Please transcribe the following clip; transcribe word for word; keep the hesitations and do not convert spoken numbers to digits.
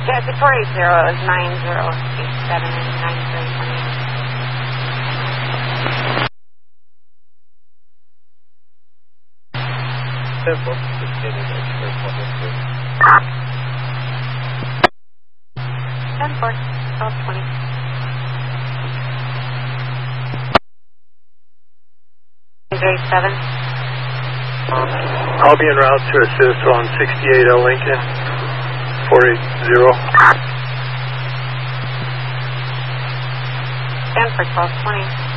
Yeah, it's a four eight zero. It was nine zero eight seven and nine three one eight. Simple. Just get it extra one two. ten four, twelve twenty. nine eight seven. I'll be en route to assist on sixty-eight L Lincoln, four eight zero. ten for twelve twenty.